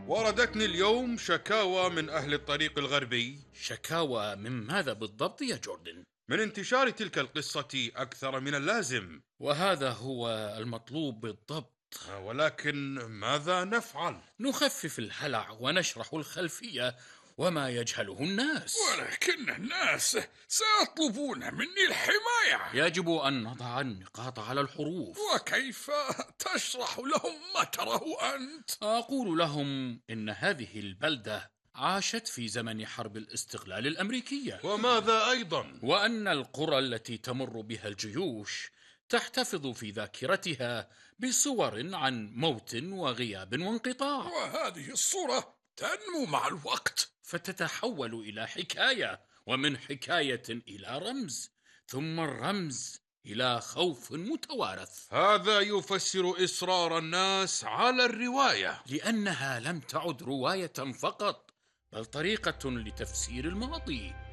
وردتني اليوم شكاوى من أهل الطريق الغربي شكاوى من ماذا بالضبط يا جوردن؟ من انتشار تلك القصة أكثر من اللازم. وهذا هو المطلوب بالضبط. ولكن ماذا نفعل؟ نخفف الهلع ونشرح الخلفية وما يجهله الناس. ولكن الناس سيطلبون مني الحماية. يجب أن نضع النقاط على الحروف. وكيف تشرح لهم ما تراه أنت؟ أقول لهم إن هذه البلدة عاشت في زمن حرب الاستقلال الأمريكية، وماذا أيضا؟ وأن القرى التي تمر بها الجيوش تحتفظ في ذاكرتها بصور عن موت وغياب وانقطاع، وهذه الصورة تنمو مع الوقت فتتحول إلى حكاية، ومن حكاية إلى رمز، ثم الرمز إلى خوف متوارث. هذا يفسر إصرار الناس على الرواية، لأنها لم تعد رواية فقط، بل طريقة لتفسير الماضي.